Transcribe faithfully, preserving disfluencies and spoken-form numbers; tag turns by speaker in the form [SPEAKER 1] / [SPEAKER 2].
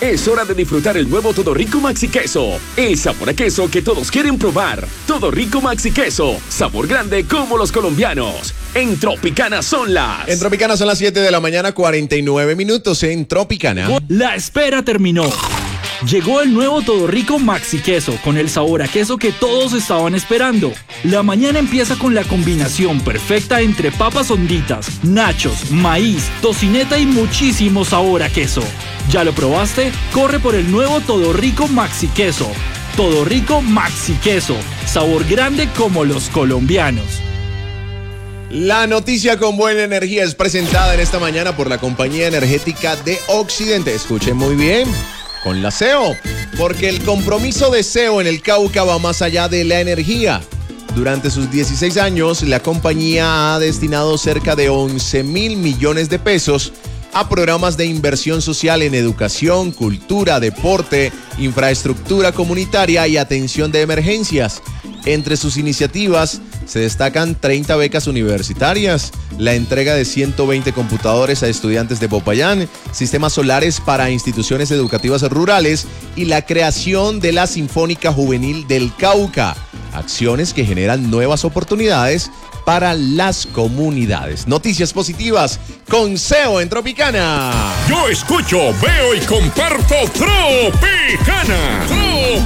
[SPEAKER 1] Es hora de disfrutar el nuevo Todo Rico Maxi Queso. El sabor a queso que todos quieren probar. Todo Rico Maxi Queso. Sabor grande como los colombianos. En Tropicana son las...
[SPEAKER 2] En Tropicana son las siete de la mañana, cuarenta y nueve minutos en Tropicana.
[SPEAKER 3] La espera terminó. Llegó el nuevo Todo Rico Maxi Queso con el sabor a queso que todos estaban esperando. La mañana empieza con la combinación perfecta entre papas honditas, nachos, maíz, tocineta y muchísimo sabor a queso. ¿Ya lo probaste? Corre por el nuevo Todo Rico Maxi Queso. Todo Rico Maxi Queso. Sabor grande como los colombianos.
[SPEAKER 2] La noticia con buena energía es presentada en esta mañana por la compañía energética de Occidente. Escuchen muy bien. Con la S E O, porque el compromiso de S E O en el Cauca va más allá de la energía. Durante sus dieciséis años, la compañía ha destinado cerca de once mil millones de pesos a programas de inversión social en educación, cultura, deporte, infraestructura comunitaria y atención de emergencias. Entre sus iniciativas se destacan treinta becas universitarias, la entrega de ciento veinte computadores a estudiantes de Popayán, sistemas solares para instituciones educativas rurales y la creación de la Sinfónica Juvenil del Cauca. Acciones que generan nuevas oportunidades para las comunidades. Noticias positivas con S E O en Tropicana.
[SPEAKER 4] Yo escucho, veo y comparto Tropicana.